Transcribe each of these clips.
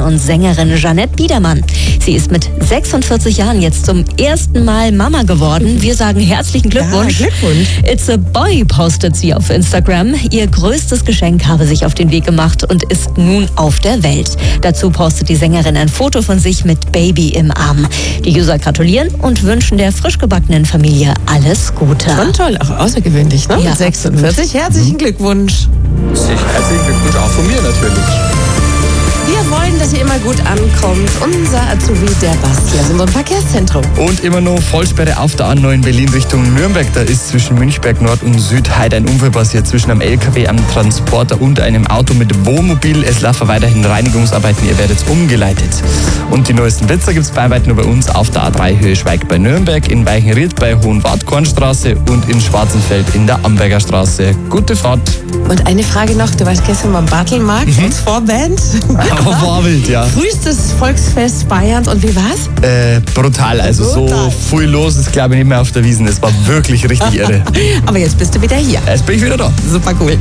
und Sängerin Jeanette Biedermann. Sie ist mit 46 Jahren jetzt zum ersten Mal Mama geworden. Wir sagen herzlichen Glückwunsch. Ja, Glückwunsch. It's a boy, postet sie auf Instagram. Ihr größtes Geschenk habe sich auf den Weg gemacht und ist nun auf der Welt. Dazu postet die Sängerin ein Foto von sich mit Baby im Arm. Die User gratulieren und wünschen der frisch gebackenen Familie alles Gute. Schon toll, auch außergewöhnlich, ne? Ja, Mit 46. Herzlichen Glückwunsch. Herzlichen Glückwunsch auch von mir natürlich. Wir wollen, dass ihr immer gut ankommt. Unser Azubi, der Basti, aus unserem Verkehrszentrum. Und immer noch Vollsperre auf der A9 Berlin Richtung Nürnberg. Da ist zwischen Münchberg Nord und Süd heute ein Unfall passiert zwischen einem LKW, einem Transporter und einem Auto mit Wohnmobil. Es laufen weiterhin Reinigungsarbeiten. Ihr werdet umgeleitet. Und die neuesten Blitzer gibt es beiweit nur bei uns auf der A3 Höhe Schweig bei Nürnberg, in Weichenried bei Hohenwart-Kornstraße und in Schwarzenfeld in der Amberger Straße. Gute Fahrt. Und eine Frage noch, du warst gestern beim Bartelmarkt als Vorband. Aber Vorbild, ja. Frühestes Volksfest Bayerns und wie war's? Brutal, also Brutal. so viel los ist, glaube ich, nicht mehr auf der Wiesn. Es war wirklich richtig irre. Aber jetzt bist du wieder hier. Jetzt bin ich wieder da. Super cool.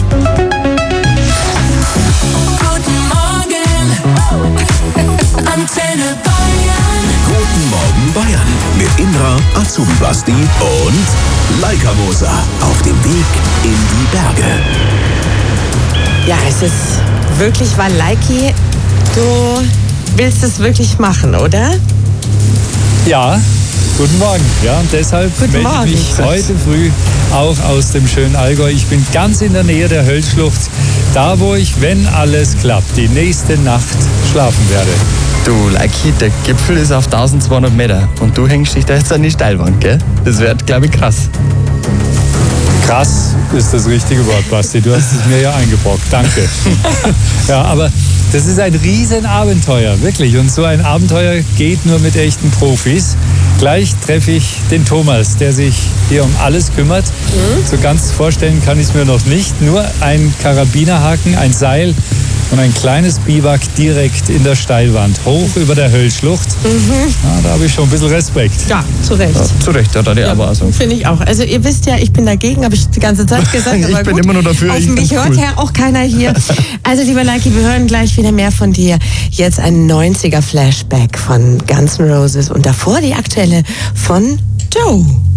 Guten Morgen, Antenne Bayern. Guten Morgen Bayern mit Indra, Azubi Basti und Laika Moser auf dem Weg in die Berge. Ja, es ist wirklich wahr, Leiki, du willst es wirklich machen, oder? Ja, guten Morgen. Ja, und deshalb Guten melde Morgen. ich mich heute früh auch aus dem schönen Allgäu. Ich bin ganz in der Nähe der Höllschlucht, da wo ich, wenn alles klappt, die nächste Nacht schlafen werde. Du, Leiki, der Gipfel ist auf 1200 Meter und du hängst dich da jetzt an die Steilwand, gell? Das wird, glaube ich, krass. Krass ist das richtige Wort, Basti. Du hast es mir ja eingebrockt. Danke. Ja, aber das ist ein Riesenabenteuer, wirklich. Und so ein Abenteuer geht nur mit echten Profis. Gleich treffe ich den Thomas, der sich hier um alles kümmert. So ganz vorstellen kann ich es mir noch nicht. Nur ein Karabinerhaken, ein Seil und ein kleines Biwak direkt in der Steilwand, hoch über der Höllschlucht. Ja, da habe ich schon ein bisschen Respekt. Ja, zu Recht. Ja, zu Recht, hat er die aber also. Finde ich auch. Also ihr wisst ja, ich bin dagegen, habe ich die ganze Zeit gesagt. Ich aber bin gut. immer nur dafür. Auf Ich mich find's hört cool. ja auch keiner hier. Also lieber Leiki, wir hören gleich wieder mehr von dir. Jetzt ein 90er Flashback von Guns N' Roses und davor die aktuelle von Joe.